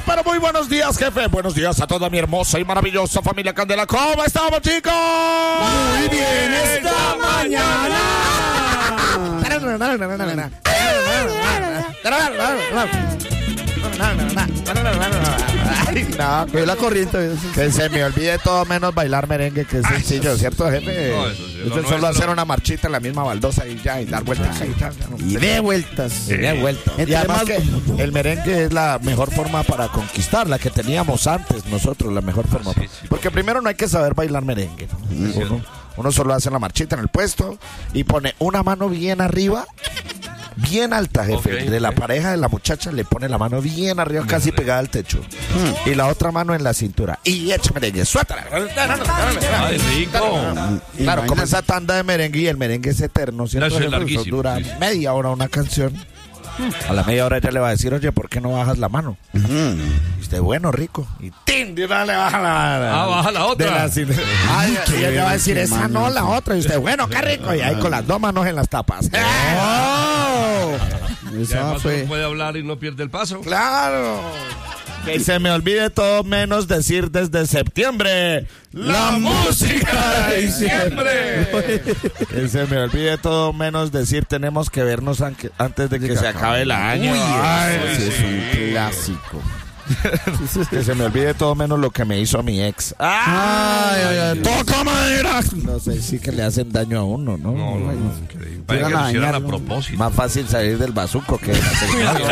pero muy buenos días, jefe. Buenos días a toda mi hermosa y maravillosa familia Candela. ¿Cómo estamos, chicos? Muy bien esta mañana. No, Ve la corriente. que se me olvide todo menos bailar merengue, que es sencillo, ¿cierto, jefe? No, eso sí, Eso lo solo nuestro. hacer una marchita en la misma baldosa y ya, y dar vueltas. Y de vueltas. Y de vuelta. Y Entre además más- que el merengue es la mejor forma para conquistar, la que teníamos antes nosotros, la mejor forma. Sí, sí. Porque primero no hay que saber bailar merengue, ¿no? Uno solo hace la marchita en el puesto y pone una mano bien arriba, bien alta, jefe. Ok, de la ok. pareja de la muchacha le pone la mano bien arriba, casi pegada al techo. Y la otra mano en la cintura. Y echa merengue, suéltala. Ay, rico. Claro, como esa tanda de merengue, y el merengue es eterno, ¿cierto? Eso es jefe? larguísimo, Dura sí. media hora una canción. A la media hora ella le va a decir, oye, ¿por qué no bajas la mano? Y usted, bueno, rico. Y ¡tin! De una le baja la mano. Baja la otra. De la cintura. Ay, y ella le va a decir, qué esa no, la otra. Y usted, bueno, qué rico. Y ahí con las dos manos en las tapas. ¡Oh! Y Esa además fue. uno puede hablar y no pierde el paso. ¡Claro! Que se me olvide todo menos decir desde septiembre la música de diciembre. Que se me olvide todo menos decir tenemos que vernos antes de que se acabe el año. Ay, Ese sí. es un clásico. Que se me olvide todo menos lo que me hizo mi ex. Ay, ay, ay. ¡Toca madera! No sé, sí que le hacen daño a uno, ¿no? No, increíble. Para que Llegan lo a hicieran a dañarlo. propósito. Más fácil salir del bazuco que de la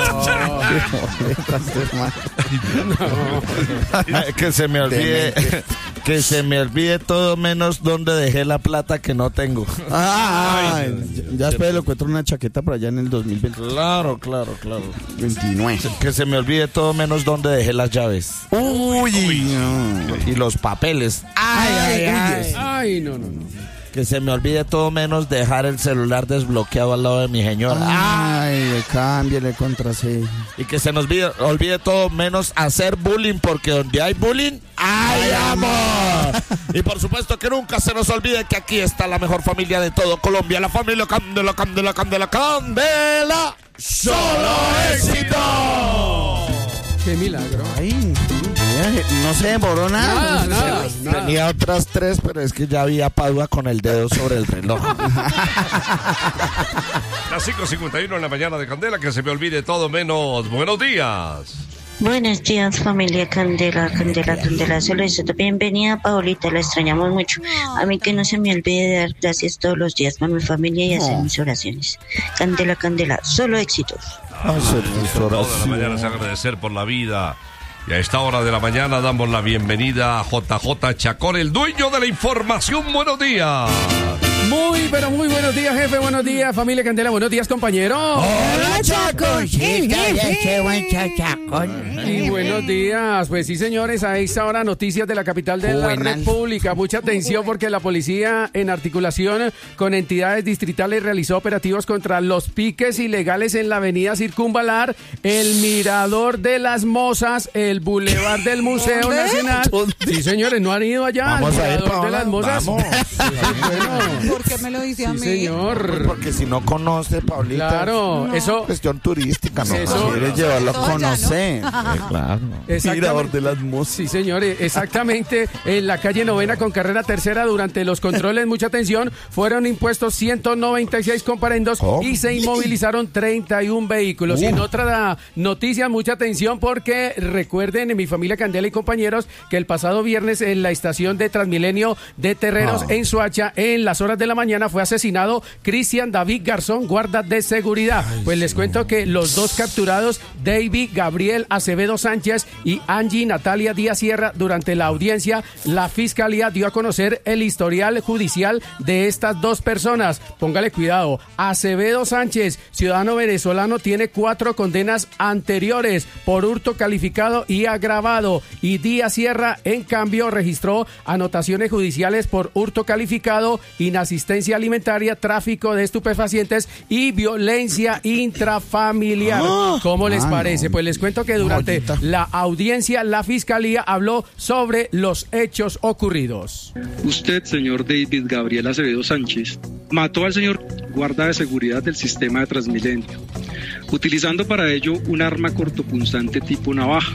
secundaria. Que se me olvide. Que se me olvide todo menos dónde dejé la plata que no tengo. Ay, ya después le encuentro una chaqueta por allá en el 2029. Claro. Que se me olvide todo menos dónde dejé las llaves. Uy, no. Y los papeles. Ay, no. Que se me olvide todo menos dejar el celular desbloqueado al lado de mi señora. Ay, cámbiale contraseña. Y que se nos olvide todo menos hacer bullying, porque donde hay bullying, hay amor. Y por supuesto que nunca se nos olvide que aquí está la mejor familia de todo Colombia, la familia Candela, Candela, Candela, Candela. ¡Solo éxito! Qué milagro. Ay, no se demoró nada. Nada. Tenía otras tres, pero es que ya había Padua con el dedo sobre el reloj. Las 5:51 en la mañana de Candela, que se me olvide todo menos. Buenos días. Buenos días, familia Candela, Candela, Candela. Solo eso. Bienvenida, Paulita. La extrañamos mucho. A mí que no se me olvide de dar gracias todos los días para mi familia y hacer mis oraciones. Candela, Candela. Solo éxitos. Toda la mañana se agradecer por la vida. Y a esta hora de la mañana damos la bienvenida a JJ Chacón, el dueño de la información. Buenos días. Muy, pero muy buenos días, jefe. Buenos días, familia Candela. Buenos días, compañero. ¡Hola, Chacón! Y buenos días. Pues sí, señores, a esta hora noticias de la capital de la Buenas. República. Mucha atención porque la policía, en articulación con entidades distritales, realizó operativos contra los piques ilegales en la avenida Circunvalar, el Mirador de las Mozas, el Boulevard del Museo Nacional. Sí, señores, ¿no han ido allá? Vamos al a ir, Mirador de Paola, las Mozas. vamos. Bueno, ¿Por qué me lo dice a sí, mí? señor. Porque si no conoce, Paulita, Claro, eso. cuestión turística, ¿no? Eso. Quieres llevarlo a Todo ya, ¿no? conocer. Claro. Exactamente. de las Mozas. Sí, señores, exactamente. En la calle Novena con carrera tercera, durante los controles, mucha atención, fueron impuestos 196 comparendos ¿Cómo? y se inmovilizaron 31 vehículos. Y en otra noticia, mucha atención porque recuerden, en mi familia Candela y compañeros, que el pasado viernes en la estación de Transmilenio de Terreros en Soacha, en las horas de la mañana, fue asesinado Cristian David Garzón, guarda de seguridad. Pues les cuento que los dos capturados, David Gabriel Acevedo Sánchez y Angie Natalia Díaz Sierra, durante la audiencia, la fiscalía dio a conocer el historial judicial de estas dos personas. Póngale cuidado. Acevedo Sánchez, ciudadano venezolano, tiene 4 condenas anteriores por hurto calificado y agravado. Y Díaz Sierra, en cambio, registró anotaciones judiciales por hurto calificado, inasistencia alimentaria, tráfico de estupefacientes y violencia intrafamiliar. ¿Cómo les parece? Pues les cuento que durante la audiencia la fiscalía habló sobre los hechos ocurridos. Usted, señor David Gabriel Acevedo Sánchez, mató al señor guarda de seguridad del sistema de Transmilenio, utilizando para ello un arma cortopunzante tipo navaja.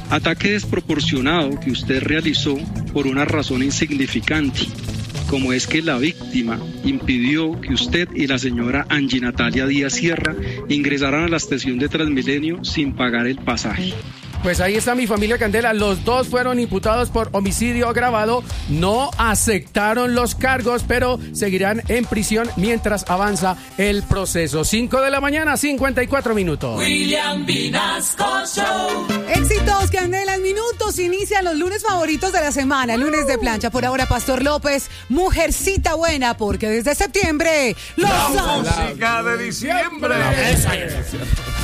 Ataque desproporcionado que usted realizó por una razón insignificante, como es que la víctima impidió que usted y la señora Angie Natalia Díaz Sierra ingresaran a la estación de Transmilenio sin pagar el pasaje. Pues ahí está mi familia Candela, los dos fueron imputados por homicidio agravado, no aceptaron los cargos, pero seguirán en prisión mientras avanza el proceso. 5 de la mañana, 54 minutos. William Vinasco Show. Éxitos, Candela, en minutos inician los lunes favoritos de la semana, el lunes de plancha. Por ahora, Pastor López, Mujercita Buena, porque desde septiembre, la música de diciembre.